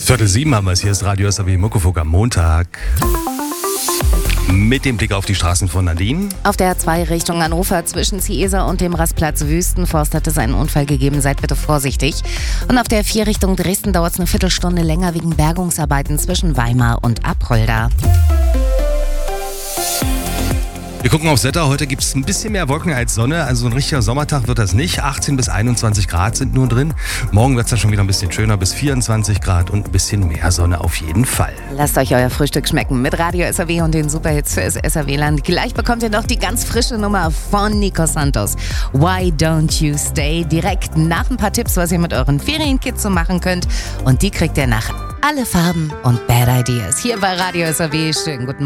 7:15 haben wir es. Hier ist Radio SAW Muckefuck am Montag. Mit dem Blick auf die Straßen von Nadine. Auf der A2 Richtung Hannover zwischen Ciesa und dem Rastplatz Wüstenforst hat es einen Unfall gegeben. Seid bitte vorsichtig. Und auf der 4 Richtung Dresden dauert es eine Viertelstunde länger wegen Bergungsarbeiten zwischen Weimar und Apolda. Wir gucken aufs Wetter. Heute gibt es ein bisschen mehr Wolken als Sonne. Also ein richtiger Sommertag wird das nicht. 18 bis 21 Grad sind nur drin. Morgen wird es dann schon wieder ein bisschen schöner, bis 24 Grad und ein bisschen mehr Sonne auf jeden Fall. Lasst euch euer Frühstück schmecken mit Radio SAW und den Superhits fürs SAW-Land. Gleich bekommt ihr noch die ganz frische Nummer von Nico Santos. Why Don't You Stay? Direkt nach ein paar Tipps, was ihr mit euren Ferienkids so machen könnt. Und die kriegt ihr nach Alle Farben und Bad Ideas. Hier bei Radio SAW. Schönen guten Morgen.